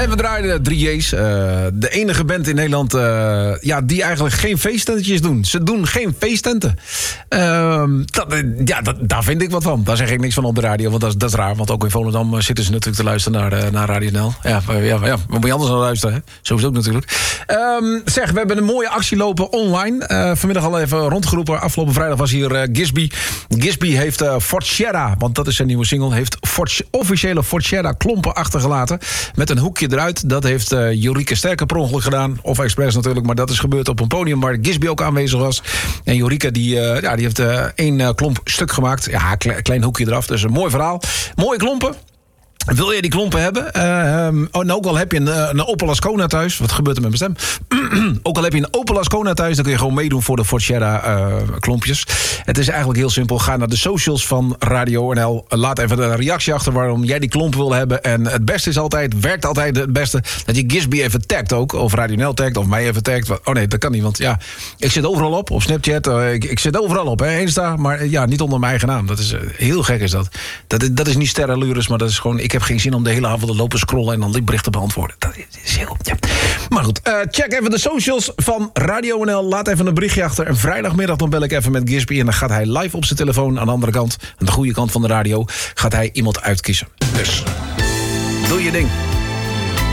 we draaien de 3J's. De enige band in Nederland die eigenlijk geen feesttentetjes doen. Ze doen geen feesttenten. Daar vind ik wat van. Daar zeg ik niks van op de radio, want dat is raar. Want ook in Volendam zitten ze natuurlijk te luisteren naar Radio NL. Ja, waar moet je anders naar luisteren, hè? Sowieso natuurlijk. We hebben een mooie actie lopen online. Vanmiddag al even rondgeroepen. Afgelopen vrijdag was hier Gisby. Gisby heeft Forcera, want dat is zijn nieuwe single, heeft officiële Forcera klompen achtergelaten. Met een hoekje eruit. Dat heeft Jorike Sterker per ongeluk gedaan. Of expres natuurlijk, maar dat is gebeurd op een podium waar Gisby ook aanwezig was. En Jorike die heeft 1 klomp stuk gemaakt. Ja, klein hoekje eraf. Dus een mooi verhaal. Mooie klompen. Wil je die klompen hebben? Ook al heb je een Opel Ascona thuis. Wat gebeurt er met mijn stem? Ook al heb je een Opel Ascona thuis, dan kun je gewoon meedoen voor de Forcera klompjes. Het is eigenlijk heel simpel. Ga naar de socials van Radio NL. Laat even een reactie achter waarom jij die klomp wil hebben. En het beste is altijd, werkt altijd het beste, dat je Gisby even tagt ook. Of Radio NL tagt, of mij even tagt. Oh nee, dat kan niet, want ja, ik zit overal op Snapchat. Ik zit overal op, hè, Insta. Maar ja, niet onder mijn eigen naam. Dat is heel gek is dat. Dat is niet sterrenlures, maar dat is gewoon, ik heb geen zin om de hele avond te lopen scrollen en dan die berichten beantwoorden. Dat is heel... Ja. Maar goed, check even de socials van Radio NL. Laat even een berichtje achter. En vrijdagmiddag dan bel ik even met Gisby en dan gaat hij live op zijn telefoon aan de andere kant, aan de goede kant van de radio, gaat hij iemand uitkiezen. Dus, doe je ding.